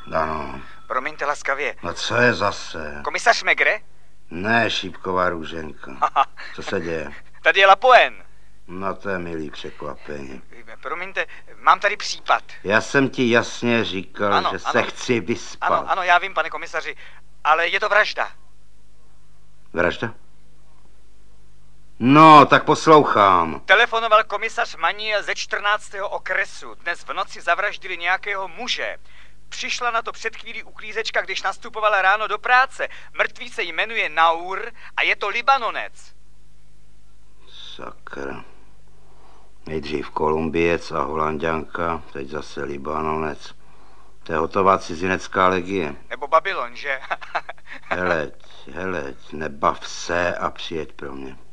Ano. Promiňte laskavě. No co je zase? Komisař Megre? Ne, šípková růženka. Co se děje? Tady je Lapoen. No to je milý překvapení. Promiňte, mám tady případ. Já jsem ti jasně říkal, Ano, že ano. se chci vyspat. Ano, já vím, pane komisaři, ale je to vražda. Vražda? No, tak poslouchám. Telefonoval komisař Maniel ze 14. okresu. Dnes v noci zavraždili nějakého muže. Přišla na to před chvílí uklízečka, když nastupovala ráno do práce. Mrtvý se jmenuje Naur a je to Libanonec. Sakra. Nejdřív Kolumbiec a Holanďanka, teď zase Libanonec. To je hotová cizinecká legie. Nebo Babylon, že? Heleď, nebav se a přijeď pro mě.